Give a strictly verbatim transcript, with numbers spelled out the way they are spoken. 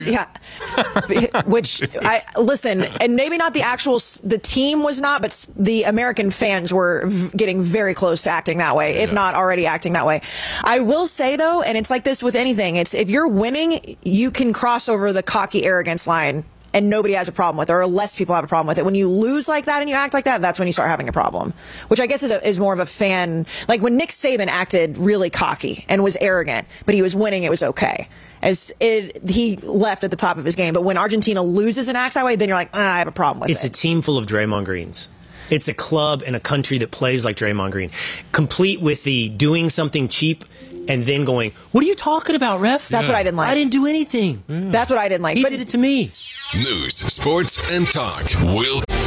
Yeah, which I listen, and maybe not the actual the team was not, but the American fans were v- getting very close to acting that way, if yeah. not already acting that way. I will say though, and it's like this with anything, it's if you're winning, you can cross over the cocky arrogance line. And nobody has a problem with it, or less people have a problem with it. When you lose like that and you act like that, that's when you start having a problem. Which I guess is, a, is more of a fan. Like when Nick Saban acted really cocky and was arrogant, but he was winning, it was okay. As it, he left at the top of his game. But when Argentina loses and acts that way, then you're like, ah, I have a problem with it's it. It's a team full of Draymond Greens. It's a club and a country that plays like Draymond Green. Complete with the doing something cheap and then going, what are you talking about, ref? That's yeah. what I didn't like. I didn't do anything. Yeah. That's what I didn't like. He but did it to me. News, sports, and talk. Will